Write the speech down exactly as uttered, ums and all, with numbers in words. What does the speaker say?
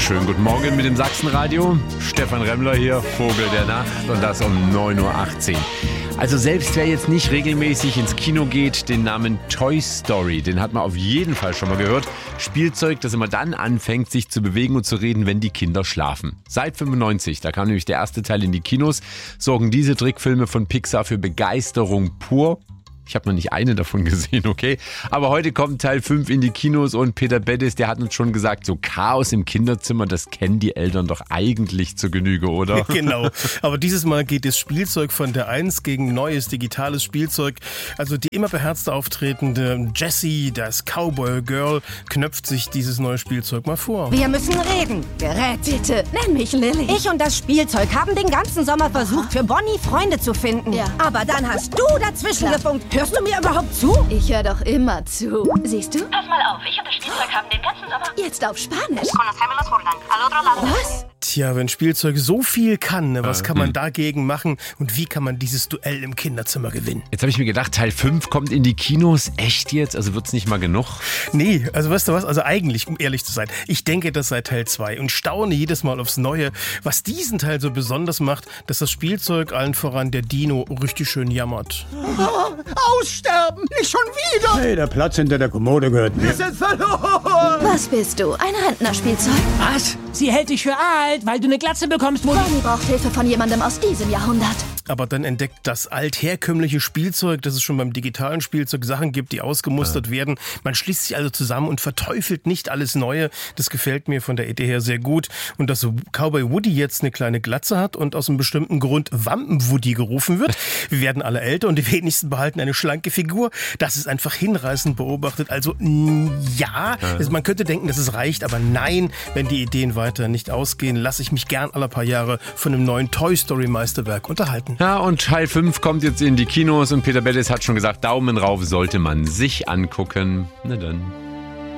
Schönen guten Morgen mit dem Sachsenradio. Stefan Remmler hier, Vogel der Nacht, und das um neun Uhr achtzehn. Also selbst wer jetzt nicht regelmäßig ins Kino geht, den Namen Toy Story, den hat man auf jeden Fall schon mal gehört. Spielzeug, das immer dann anfängt, sich zu bewegen und zu reden, wenn die Kinder schlafen. Seit fünfundneunzig, da kam nämlich der erste Teil in die Kinos, sorgen diese Trickfilme von Pixar für Begeisterung pur. Ich habe noch nicht eine davon gesehen, okay? Aber heute kommt Teil fünf in die Kinos und Peter Beddes, der hat uns schon gesagt, so Chaos im Kinderzimmer, das kennen die Eltern doch eigentlich zur Genüge, oder? Genau, aber dieses Mal geht das Spielzeug von der eins gegen neues digitales Spielzeug. Also die immer beherzte auftretende Jessie, das Cowboy Girl, knöpft sich dieses neue Spielzeug mal vor. Wir müssen reden. Gerät. Bitte, nenn mich Lilly. Ich und das Spielzeug haben den ganzen Sommer versucht, für Bonnie Freunde zu finden. Ja. Aber dann hast du dazwischen gefunkt. Hörst du mir überhaupt zu? Ich höre doch immer zu. Siehst du? Pass mal auf, ich und das Spielzeug haben den ganzen Sommer... Jetzt auf Spanisch. Was? Tja, wenn Spielzeug so viel kann, ne, was kann man dagegen machen und wie kann man dieses Duell im Kinderzimmer gewinnen? Jetzt habe ich mir gedacht, Teil fünf kommt in die Kinos. Echt jetzt? Also wird's nicht mal genug? Nee, also weißt du was, also eigentlich, um ehrlich zu sein, ich denke das seit Teil zwei und staune jedes Mal aufs Neue, was diesen Teil so besonders macht, dass das Spielzeug, allen voran der Dino, richtig schön jammert. Oh, aussterben! Nicht schon wieder! Hey, der Platz hinter der Kommode gehört mir. Wir sind verloren! Was bist du? Ein Rentnerspielzeug? Was? Sie hält dich für alt, weil du eine Glatze bekommst, Mutti. Bonnie braucht Hilfe von jemandem aus diesem Jahrhundert. Aber dann entdeckt das altherkömmliche Spielzeug, dass es schon beim digitalen Spielzeug Sachen gibt, die ausgemustert ja. werden. Man schließt sich also zusammen und verteufelt nicht alles Neue. Das gefällt mir von der Idee her sehr gut. Und dass Cowboy Woody jetzt eine kleine Glatze hat und aus einem bestimmten Grund Wampen-Woody gerufen wird. Wir werden alle älter und die wenigsten behalten eine schlanke Figur. Das ist einfach hinreißend beobachtet. Also ja, also man könnte denken, dass es reicht, aber nein, wenn die Ideen weiter nicht ausgehen, lasse ich mich gern alle paar Jahre von einem neuen Toy Story Meisterwerk unterhalten. Ja, und Teil fünf kommt jetzt in die Kinos und Peter Beddes hat schon gesagt, Daumen rauf sollte man sich angucken. Na dann.